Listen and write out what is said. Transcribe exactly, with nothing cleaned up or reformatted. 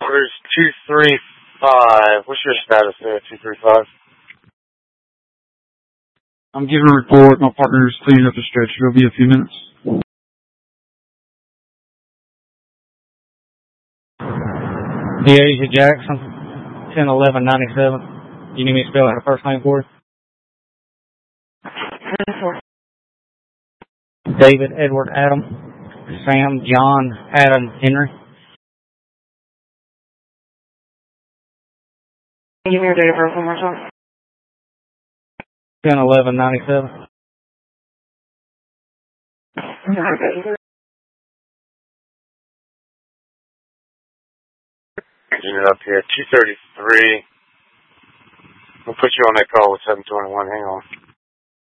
Partners two three five. What's your status there, two three five? I'm giving a report. My partner's cleaning up the stretch. It'll be a few minutes. Deasia Jackson, ten eleven ninety-seven. You need me to spell out her first name for you? David Edward Adam. Sam John Adam Henry. Give me your date of birth one more time. ten eleven ninety-seven. Unit up here, two thirty-three. We'll put you on that call with seven twenty-one. Hang on.